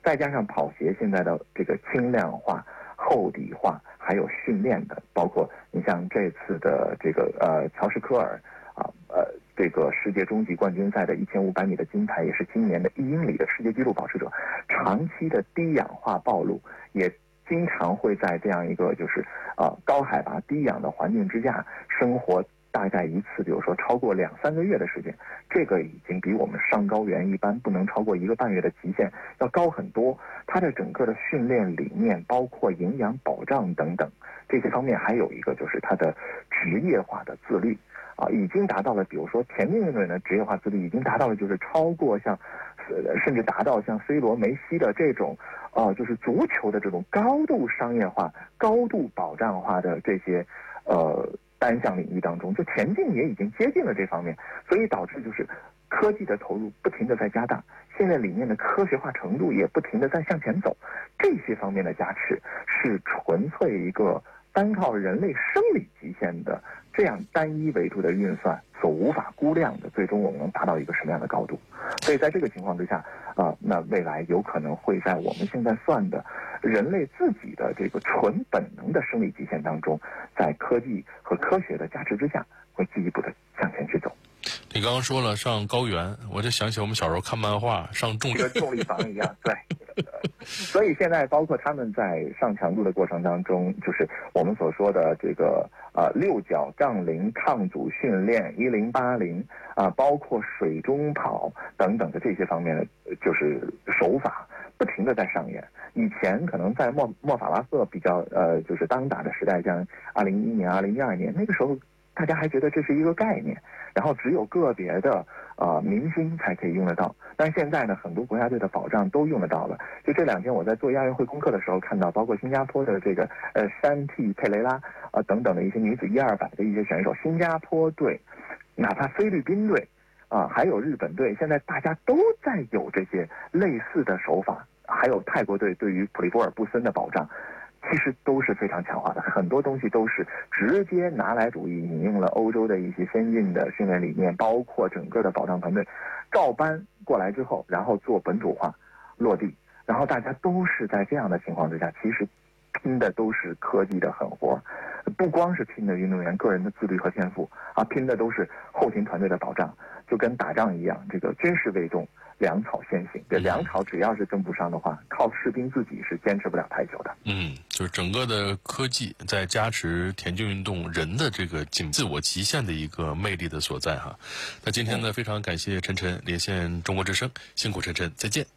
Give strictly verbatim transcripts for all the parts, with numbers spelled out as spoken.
再加上跑鞋现在的这个轻量化、厚底化，还有训练的，包括你像这次的这个呃乔什科尔啊呃这个世界中级冠军赛的一千五百米的金牌，也是今年的一英里的世界纪录保持者。长期的低氧化暴露，也经常会在这样一个就是呃高海拔低氧的环境之下生活。大概一次，比如说超过两三个月的时间，这个已经比我们上高原一般不能超过一个半月的极限要高很多。它的整个的训练理念，包括营养保障等等这些方面，还有一个就是它的职业化的自律啊，已经达到了，比如说田径运动员的职业化自律已经达到了，就是超过像，甚至达到像 C 罗、梅西的这种，呃，就是足球的这种高度商业化、高度保障化的这些，呃。单项领域当中，就田径也已经接近了这方面，所以导致就是科技的投入不停的在加大，现在里面的科学化程度也不停的在向前走，这些方面的加持是纯粹一个单靠人类生理极限的这样单一维度的运算所无法估量的，最终我们能达到一个什么样的高度？所以在这个情况之下，啊、呃，那未来有可能会在我们现在算的人类自己的这个纯本能的生理极限当中，在科技和科学的加持之下，会进一步的向前去走。 你刚刚说了上高原，我就想起我们小时候看漫画上重力， 这个重力房一样，对。所以现在包括他们在上强度的过程当中，就是我们所说的这个呃六角杠铃抗阻训练一零八零啊，包括水中跑等等的这些方面的就是手法，不停的在上演。以前可能在莫莫法拉赫比较呃就是当打的时代，像二零一一年、二零一二年那个时候，大家还觉得这是一个概念，然后只有个别的呃明星才可以用得到。但现在呢，很多国家队的保障都用得到了。就这两天我在做亚运会功课的时候看到，包括新加坡的这个呃山地佩雷拉啊、呃、等等的一些女子一二百的一些选手，新加坡队，哪怕菲律宾队啊、呃，还有日本队，现在大家都在有这些类似的手法。还有泰国队对于普利波尔布森的保障，其实都是非常强化的，很多东西都是直接拿来主义引用了欧洲的一些先进的训练理念，包括整个的保障团队照搬过来之后，然后做本土化落地，然后大家都是在这样的情况之下，其实拼的都是科技的狠活，不光是拼的运动员个人的自律和天赋啊，拼的都是后勤团队的保障，就跟打仗一样，这个军事为重，粮草先行。这粮草只要是跟不上的话，靠士兵自己是坚持不了太久的。 嗯，就是整个的科技在加持田径运动人的这个仅自我极限的一个魅力的所在哈。那今天呢，非常感谢陈晨连线中国之声，辛苦陈晨，再见。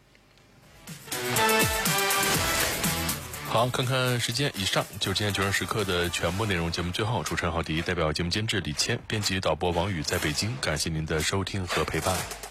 好，看看时间，以上就是今天九人时刻的全部内容。节目最后，主持人郝迪代表节目监制李谦，编辑导播王宇在北京，感谢您的收听和陪伴。